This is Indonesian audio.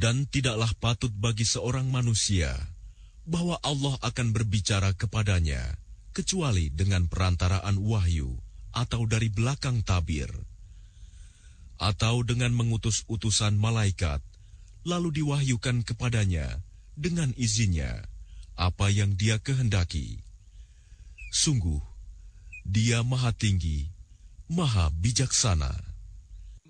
Dan tidaklah patut bagi seorang manusia bahwa Allah akan berbicara kepadanya kecuali dengan perantaraan wahyu atau dari belakang tabir, atau dengan mengutus utusan malaikat, lalu diwahyukan kepadanya dengan izinnya apa yang Dia kehendaki. Sungguh, Dia Maha Tinggi, Maha Bijaksana.